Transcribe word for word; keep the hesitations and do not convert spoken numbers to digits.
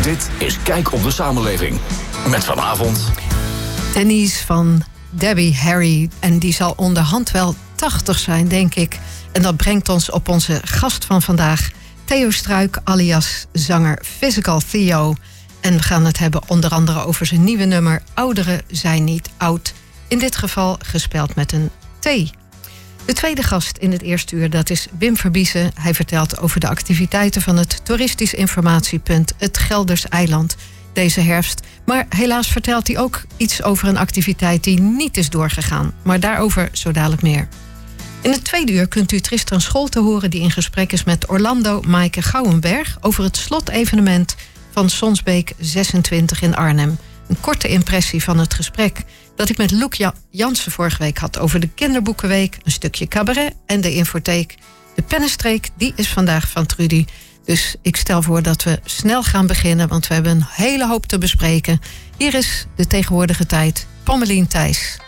Dit is Kijk op de Samenleving. Met vanavond... Denise van Debbie Harry. En die zal onderhand wel tachtig zijn, denk ik. En dat brengt ons op onze gast van vandaag... Theo Struik, alias zanger Physical Theo. En we gaan het hebben onder andere over zijn nieuwe nummer... Ouderen zijn niet oud. In dit geval gespeld met een T. De tweede gast in het eerste uur, dat is Wim Verbiesen. Hij vertelt over de activiteiten van het toeristisch informatiepunt... het Gelders Eiland deze herfst. Maar helaas vertelt hij ook iets over een activiteit die niet is doorgegaan. Maar daarover zo dadelijk meer. In het tweede uur kunt u Tristan Scholte horen... die in gesprek is met Orlando Maaike Gouwenberg... over het slotevenement van Sonsbeek zesentwintig in Arnhem. Een korte impressie van het gesprek... dat ik met Loek Jansen vorige week had over de kinderboekenweek... een stukje cabaret en de infotheek. De pennenstreek, die is vandaag van Trudy. Dus ik stel voor dat we snel gaan beginnen... want we hebben een hele hoop te bespreken. Hier is de tegenwoordige tijd, Pommelien Thijs.